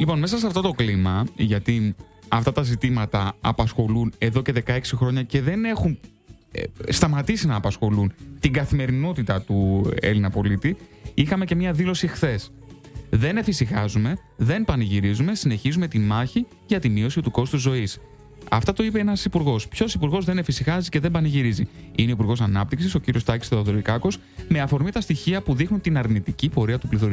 Λοιπόν, μέσα σε αυτό το κλίμα, γιατί αυτά τα ζητήματα απασχολούν εδώ και 16 χρόνια και δεν έχουν σταματήσει να απασχολούν την καθημερινότητα του Έλληνα πολίτη, είχαμε και μια δήλωση χθες. Δεν εφησυχάζουμε, δεν πανηγυρίζουμε, συνεχίζουμε τη μάχη για τη μείωση του κόστους ζωής. Αυτά το είπε ένας υπουργός. Ποιος υπουργός δεν εφησυχάζει και δεν πανηγυρίζει? Είναι ο Υπουργός Ανάπτυξης, ο κ. Τάκης Θεοδωρικάκος, με αφορμή τα στοιχεία που δείχνουν την αρνητική πορεία του πληθωρισμού.